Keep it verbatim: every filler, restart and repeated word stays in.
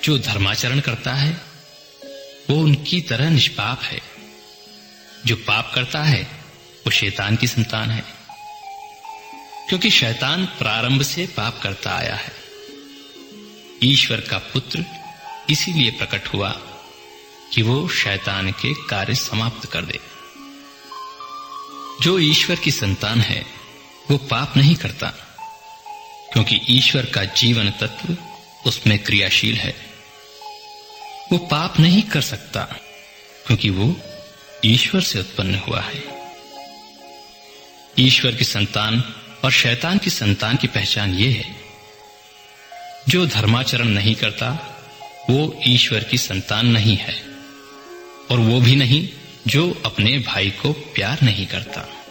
जो धर्माचरण करता है वो उनकी तरह निष्पाप है। जो पाप करता है वो शैतान की संतान है, क्योंकि शैतान प्रारंभ से पाप करता आया है। ईश्वर का पुत्र इसीलिए प्रकट हुआ कि वो शैतान के कार्य समाप्त कर दे। जो ईश्वर की संतान है वो पाप नहीं करता, क्योंकि ईश्वर का जीवन तत्व उसमें क्रियाशील है। वो पाप नहीं कर सकता, क्योंकि वो ईश्वर से उत्पन्न हुआ है। ईश्वर की संतान और शैतान की संतान की पहचान ये है, जो धर्माचरण नहीं करता वो ईश्वर की संतान नहीं है, और वो भी नहीं जो अपने भाई को प्यार नहीं करता।